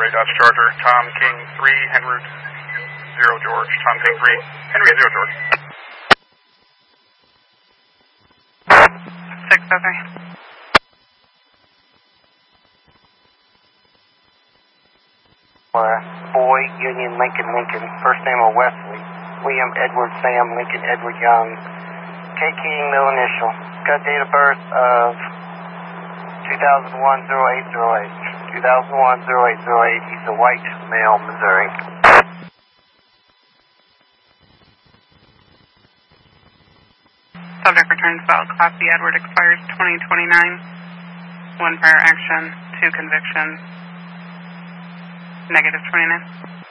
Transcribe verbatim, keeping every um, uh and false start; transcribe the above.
Monterey Dodge Charger, Tom King three, Henry zero George, Tom King three, Henry zero George. six oh three. Uh, Boy, Union, Lincoln, Lincoln. First name of Wesley. William, Edward, Sam, Lincoln, Edward, Young. K. Keating, no initial. Got date of birth of two thousand one oh eight oh eight. two thousand one oh eight oh eight. He's a white male, Missouri. Subject returns valid Class B Edward expires twenty twenty-nine. One prior action, two convictions. Negative twenty-nine.